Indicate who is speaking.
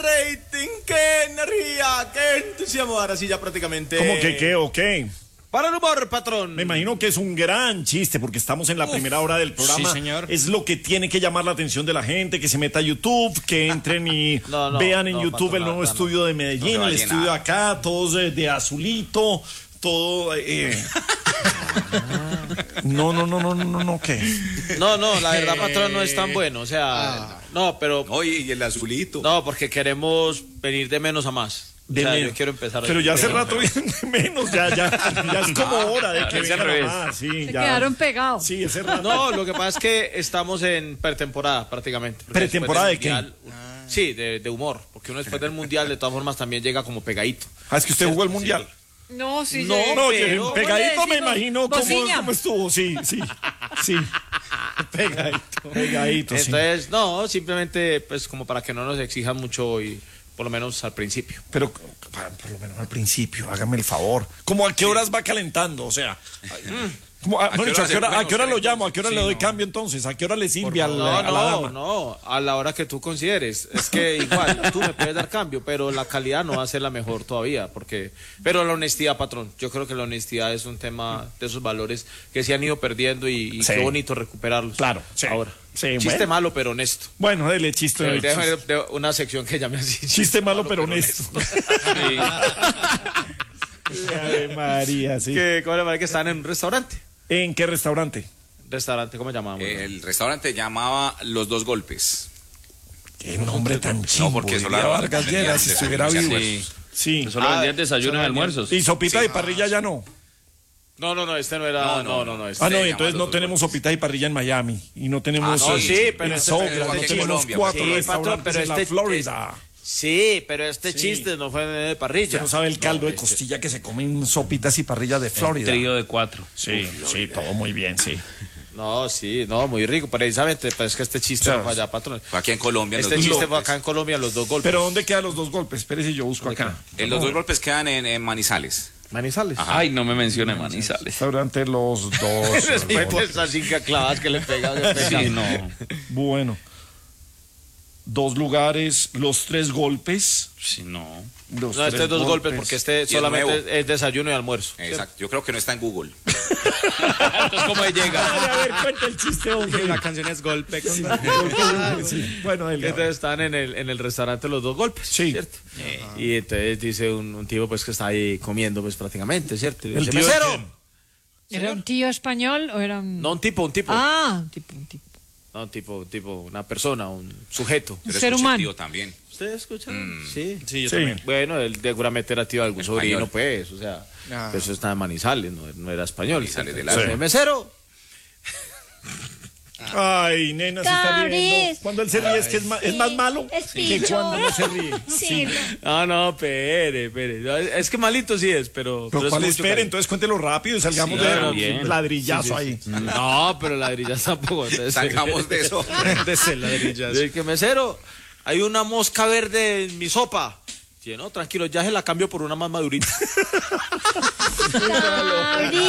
Speaker 1: rating, qué energía, qué entusiasmo. Ahora sí ya prácticamente...
Speaker 2: ¿Cómo que qué o qué?
Speaker 1: Para el humor, patrón.
Speaker 2: Me imagino que es un gran chiste porque estamos en la primera hora del programa.
Speaker 3: Sí, señor.
Speaker 2: Es lo que tiene que llamar la atención de la gente, que se meta a YouTube, que entren y vean en YouTube
Speaker 1: patrón,
Speaker 2: el nuevo estudio de Medellín, el estudio acá, todos de azulito, todo... No, ¿qué?
Speaker 1: No, la verdad, patrón, no es tan bueno. O sea, no, pero...
Speaker 4: Oye, y el azulito.
Speaker 1: No, porque queremos venir de menos a más. Yo quiero empezar.
Speaker 2: Pero ya hace rato vienen de menos, ya es como hora de que vengan más. Sí,
Speaker 5: Se
Speaker 2: ya.
Speaker 5: quedaron pegados.
Speaker 2: Sí, ese rato.
Speaker 1: No, lo que pasa es que estamos en pretemporada prácticamente.
Speaker 2: ¿Pretemporada de qué?
Speaker 1: Sí, de humor. Porque uno después del mundial, de todas formas, también llega como pegadito.
Speaker 2: Ah, es que usted jugó el mundial.
Speaker 5: No, sí.
Speaker 1: No,
Speaker 2: No,
Speaker 1: pero-
Speaker 2: pegadito me imagino
Speaker 5: Bociña.
Speaker 2: cómo estuvo. Sí. Pegadito, sí.
Speaker 1: Entonces, no, simplemente, pues, como para que no nos exijan mucho y por lo menos al principio.
Speaker 2: Pero por lo menos al principio, hágame el favor. ¿Cómo a qué horas va calentando? O sea, ¿a qué hora lo llamo? ¿A qué hora le doy cambio entonces? ¿A qué hora le sirve a la dama?
Speaker 1: No, a la hora que tú consideres. Es que igual, tú me puedes dar cambio, pero la calidad no va a ser la mejor todavía, pero la honestidad, patrón, yo creo que la honestidad es un tema de esos valores que se han ido perdiendo y
Speaker 2: Sí.
Speaker 1: qué bonito recuperarlos.
Speaker 2: Claro, sí.
Speaker 1: Ahora.
Speaker 2: Sí,
Speaker 1: Chiste
Speaker 2: bueno.
Speaker 1: malo, pero honesto.
Speaker 2: Bueno, dele chiste.
Speaker 1: Déjame de una sección que llame así.
Speaker 2: Chiste malo pero honesto. Ay, María, sí.
Speaker 1: ¿Cómo le parece que están en un restaurante?
Speaker 2: ¿En qué restaurante?
Speaker 1: Restaurante, ¿cómo llamamos?
Speaker 4: El restaurante llamaba Los Dos Golpes.
Speaker 2: Qué nombre tan chido.
Speaker 4: No, porque eso la
Speaker 2: Vargas Lleras, si estuviera vivo. Sí.
Speaker 3: Solo vendían desayunos y almuerzos.
Speaker 2: Y sopita y parrilla ya no.
Speaker 1: No, este no era. No, este.
Speaker 2: Ah, no, entonces no tenemos sopitas y parrilla en Miami. Y no tenemos.
Speaker 1: no, sí, pero
Speaker 2: en
Speaker 1: este-
Speaker 2: Sogra,
Speaker 4: pero
Speaker 2: no
Speaker 4: aquí en
Speaker 2: tenemos
Speaker 4: Colombia,
Speaker 2: 4
Speaker 1: sí,
Speaker 2: restaurantes
Speaker 1: patrón, pero
Speaker 2: en la
Speaker 1: este-
Speaker 2: Florida.
Speaker 1: Sí, pero este
Speaker 2: Sí.
Speaker 1: chiste no fue de parrilla.
Speaker 2: Usted no sabe el caldo de costilla que se comen sopitas y parrillas de Florida.
Speaker 3: Trío de 4.
Speaker 2: Sí, todo muy bien, sí.
Speaker 1: No, sí, muy rico, precisamente, pero es que este chiste
Speaker 2: Claro.
Speaker 1: no fue allá, patrón.
Speaker 4: Fue aquí en Colombia.
Speaker 1: Este chiste fue acá en Colombia, Los Dos Golpes.
Speaker 2: Pero ¿dónde quedan los dos golpes? Espérese, yo busco acá.
Speaker 4: Los Dos Golpes quedan en Manizales.
Speaker 1: Manizales.
Speaker 3: Ay, no me mencione Manizales.
Speaker 2: Restaurante Los Dos.
Speaker 1: Después de esas 5 clavadas que le pegan.
Speaker 3: Sí, no.
Speaker 2: Bueno. 2 lugares, los 3 golpes.
Speaker 3: Sí, no.
Speaker 2: Los
Speaker 1: No, este
Speaker 2: 3
Speaker 1: es 2 golpes porque este
Speaker 4: es nuevo.
Speaker 1: solamente es desayuno y almuerzo.
Speaker 4: Exacto. Yo creo que no está en Google.
Speaker 1: Entonces, ¿cómo llega?
Speaker 2: A ver, cuenta el chiste, hombre.
Speaker 1: La canción es golpe.
Speaker 2: Sí. Bueno, dele.
Speaker 1: Entonces están en el restaurante Los Dos Golpes,
Speaker 2: Sí.
Speaker 1: ¿cierto? Y entonces dice un tipo pues que está ahí comiendo pues prácticamente, ¿cierto? Y
Speaker 2: ¿El
Speaker 1: dice,
Speaker 2: tío de
Speaker 1: mesero.
Speaker 2: quién?
Speaker 5: ¿Era un tío español o era un...?
Speaker 1: No, un tipo.
Speaker 5: Ah, un tipo.
Speaker 1: No, un tipo, una persona, un sujeto.
Speaker 5: Un
Speaker 4: Pero
Speaker 5: ser
Speaker 4: escuché
Speaker 5: humano.
Speaker 4: tío también.
Speaker 1: ¿Ustedes escuchan? Sí.
Speaker 2: yo también.
Speaker 1: Bueno, él seguramente era tío de algún
Speaker 4: Español.
Speaker 1: sobrino, pues, o sea, pero eso está en Manizales, no era español.
Speaker 4: Manizales de la-
Speaker 1: Entonces, mesero.
Speaker 2: Ay, nena, se está riendo.
Speaker 6: Cabris.
Speaker 2: Cuando él se ríe es que es más malo
Speaker 6: Es
Speaker 2: que
Speaker 6: pillo.
Speaker 2: cuando no se ríe.
Speaker 6: Sí.
Speaker 1: No, espere. No, es que malito sí es, pero
Speaker 2: Pero
Speaker 1: es
Speaker 2: ¿cuál
Speaker 1: mucho
Speaker 2: espere?
Speaker 1: cariño.
Speaker 2: Entonces cuéntelo rápido y salgamos
Speaker 3: Sí,
Speaker 2: de
Speaker 3: claro,
Speaker 2: un
Speaker 3: bien.
Speaker 2: ladrillazo ahí.
Speaker 1: No, pero ladrillas tampoco. Entonces,
Speaker 4: Sacamos de eso.
Speaker 1: Préndese ladrillas. Es que mesero, hay una mosca verde en mi sopa. Sí, no, tranquilo, ya se la cambio por una más madurita.
Speaker 6: Cabris.